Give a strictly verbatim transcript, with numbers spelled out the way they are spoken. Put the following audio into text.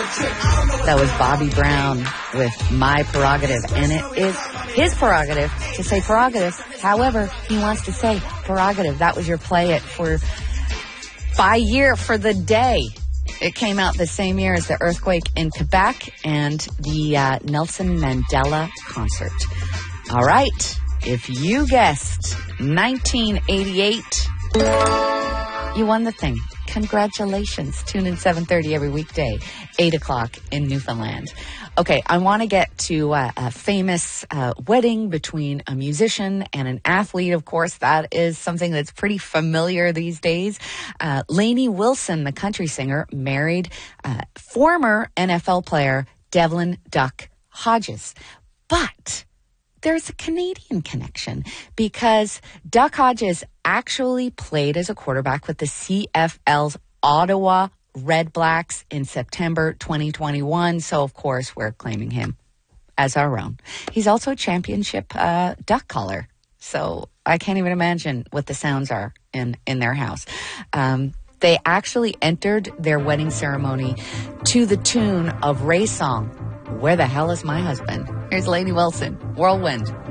That was Bobby Brown with My Prerogative, and it is his prerogative to say prerogative. However, he wants to say prerogative. That was your play it for by year for the day. It came out the same year as the earthquake in Quebec and the uh, Nelson Mandela concert. All right, if you guessed nineteen eighty-eight, you won the thing. Congratulations. Tune in seven thirty every weekday, eight o'clock in Newfoundland. Okay, I want to get to uh, a famous uh, wedding between a musician and an athlete. Of course, that is something that's pretty familiar these days. Uh, Lainey Wilson, the country singer, married uh, former N F L player Devlin Duck Hodges. But there's a Canadian connection because Duck Hodges actually played as a quarterback with the C F L's Ottawa Red Blacks in September twenty twenty-one. So, of course, we're claiming him as our own. He's also a championship uh, duck caller. So I can't even imagine what the sounds are in, in their house. Um, they actually entered their wedding ceremony to the tune of Ray's song, Where the Hell is My Husband? Here's Lainey Wilson, Whirlwind.